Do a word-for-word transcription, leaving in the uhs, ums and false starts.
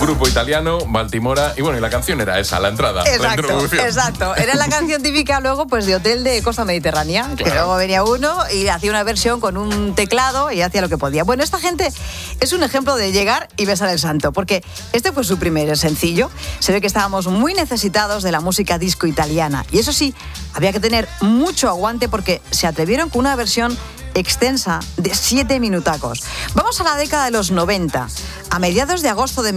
grupo italiano, Baltimora, y bueno, y la canción era esa, la entrada, exacto, la introducción. Exacto, era la canción típica luego pues de hotel de costa mediterránea, claro. Que luego venía uno y hacía una versión con un teclado y hacía lo que podía. Bueno, esta gente es un ejemplo de llegar y besar el santo, porque este fue su primer sencillo. Se ve que estábamos muy necesitados de la música disco italiana, y eso sí, había que tener mucho aguante porque se atrevieron con una versión extensa de siete minutacos. Vamos a la década de los noventa. A mediados de agosto de